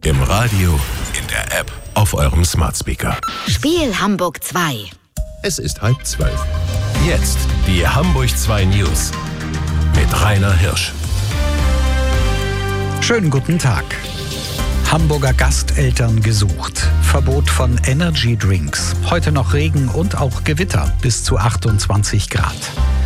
Im Radio, in der App, auf eurem Smart Speaker. Spiel Hamburg 2. Es ist 11:30. Jetzt die Hamburg 2 News mit Rainer Hirsch. Schönen guten Tag. Hamburger Gasteltern gesucht. Verbot von Energy Drinks. Heute noch Regen und auch Gewitter bis zu 28 Grad.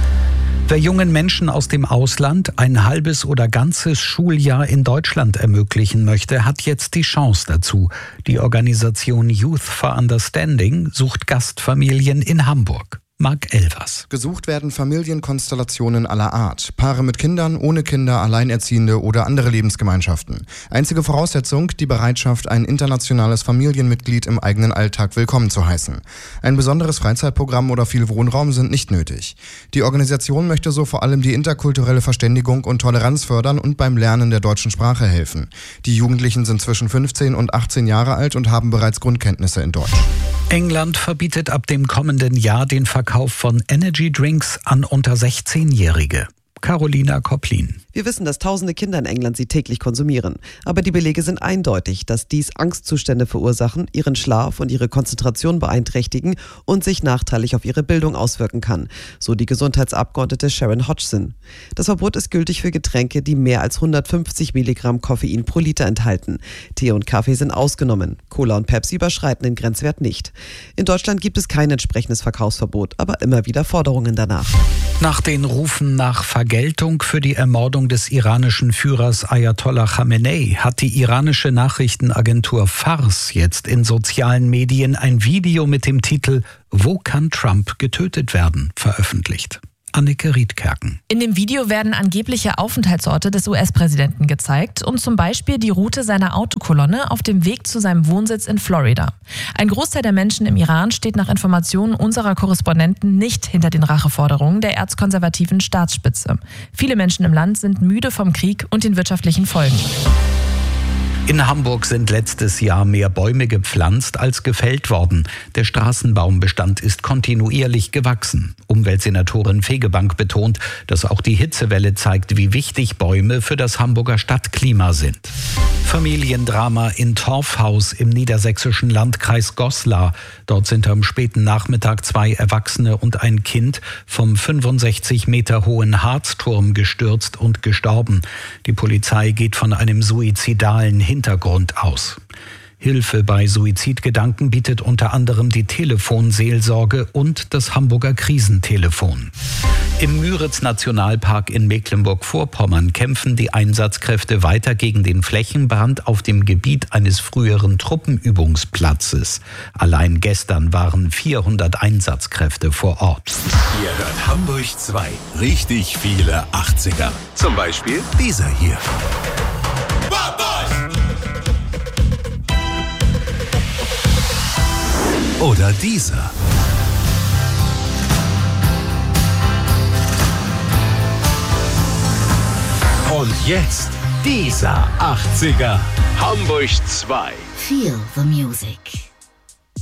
Wer jungen Menschen aus dem Ausland ein halbes oder ganzes Schuljahr in Deutschland ermöglichen möchte, hat jetzt die Chance dazu. Die Organisation Youth for Understanding sucht Gastfamilien in Hamburg. Marc Elvers. Gesucht werden Familienkonstellationen aller Art. Paare mit Kindern, ohne Kinder, Alleinerziehende oder andere Lebensgemeinschaften. Einzige Voraussetzung, die Bereitschaft, ein internationales Familienmitglied im eigenen Alltag willkommen zu heißen. Ein besonderes Freizeitprogramm oder viel Wohnraum sind nicht nötig. Die Organisation möchte so vor allem die interkulturelle Verständigung und Toleranz fördern und beim Lernen der deutschen Sprache helfen. Die Jugendlichen sind zwischen 15 und 18 Jahre alt und haben bereits Grundkenntnisse in Deutsch. England verbietet ab dem kommenden Jahr den Verkauf von Energy Drinks an unter 16-Jährige. Carolina Kopplin. Wir wissen, dass tausende Kinder in England sie täglich konsumieren. Aber die Belege sind eindeutig, dass dies Angstzustände verursachen, ihren Schlaf und ihre Konzentration beeinträchtigen und sich nachteilig auf ihre Bildung auswirken kann, so die Gesundheitsabgeordnete Sharon Hodgson. Das Verbot ist gültig für Getränke, die mehr als 150 Milligramm Koffein pro Liter enthalten. Tee und Kaffee sind ausgenommen. Cola und Pepsi überschreiten den Grenzwert nicht. In Deutschland gibt es kein entsprechendes Verkaufsverbot, aber immer wieder Forderungen danach. Nach den Rufen nach Vergeltung für die Ermordung des iranischen Führers Ayatollah Khamenei hat die iranische Nachrichtenagentur Fars jetzt in sozialen Medien ein Video mit dem Titel »Wo kann Trump getötet werden?« veröffentlicht. Anneke Riedkerken. In dem Video werden angebliche Aufenthaltsorte des US-Präsidenten gezeigt und zum Beispiel die Route seiner Autokolonne auf dem Weg zu seinem Wohnsitz in Florida. Ein Großteil der Menschen im Iran steht nach Informationen unserer Korrespondenten nicht hinter den Racheforderungen der erzkonservativen Staatsspitze. Viele Menschen im Land sind müde vom Krieg und den wirtschaftlichen Folgen. In Hamburg sind letztes Jahr mehr Bäume gepflanzt als gefällt worden. Der Straßenbaumbestand ist kontinuierlich gewachsen. Umweltsenatorin Fegebank betont, dass auch die Hitzewelle zeigt, wie wichtig Bäume für das Hamburger Stadtklima sind. Familiendrama in Torfhaus im niedersächsischen Landkreis Goslar. Dort sind am späten Nachmittag 2 Erwachsene und ein Kind vom 65 Meter hohen Harzturm gestürzt und gestorben. Die Polizei geht von einem suizidalen Hintergrund aus. Hilfe bei Suizidgedanken bietet unter anderem die Telefonseelsorge und das Hamburger Krisentelefon. Im Müritz-Nationalpark in Mecklenburg-Vorpommern kämpfen die Einsatzkräfte weiter gegen den Flächenbrand auf dem Gebiet eines früheren Truppenübungsplatzes. Allein gestern waren 400 Einsatzkräfte vor Ort. Ihr hört Hamburg 2. Richtig viele 80er. Zum Beispiel dieser hier. Oder dieser. Und jetzt dieser 80er. Hamburg 2. Feel the music.